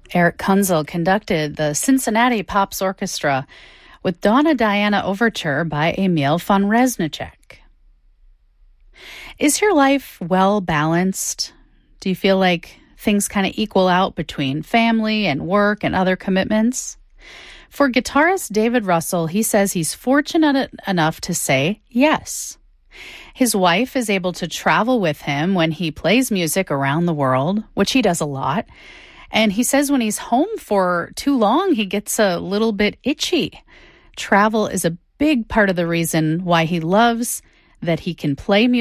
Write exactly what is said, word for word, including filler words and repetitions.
Eric Kunzel conducted the Cincinnati Pops Orchestra with Donna Diana Overture by Emil von Reznicek. Is your life well balanced? Do you feel like things kind of equal out between family and work and other commitments? For guitarist David Russell, he says he's fortunate enough to say yes. His wife is able to travel with him when he plays music around the world, which he does a lot. And he says when he's home for too long, he gets a little bit itchy. Travel is a big part of the reason why he loves that he can play music